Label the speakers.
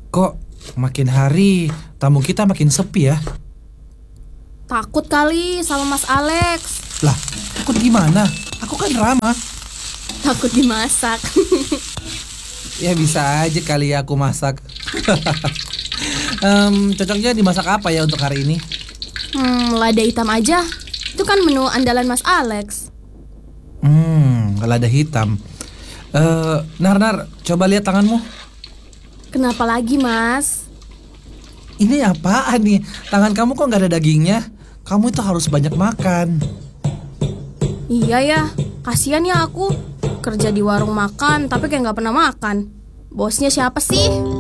Speaker 1: Kok makin hari tamu kita makin sepi ya?
Speaker 2: Takut kali sama Mas Alex.
Speaker 1: Lah, takut gimana? Aku kan ramah.
Speaker 2: Takut dimasak.
Speaker 1: Ya bisa aja kali ya aku masak. Cocoknya dimasak apa ya untuk hari ini?
Speaker 2: Lada hitam aja. Itu kan menu andalan Mas Alex.
Speaker 1: Lada hitam. Nar, coba lihat tanganmu.
Speaker 2: Kenapa lagi, Mas?
Speaker 1: Ini apaan nih? Tangan kamu kok nggak ada dagingnya? Kamu itu harus banyak makan.
Speaker 2: Iya ya, kasihan ya aku. Kerja di warung makan tapi kayak nggak pernah makan. Bosnya siapa sih?